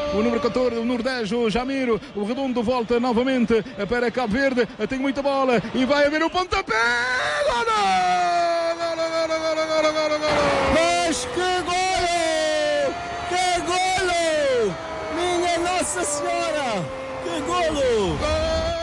o número 14, o número 10, o Jamiro, o Redondo volta novamente para Cabo Verde, tem muita bola e vai haver o pontapé. Golo! Mas que golo! Que golo! Minha Nossa Senhora! Que golo!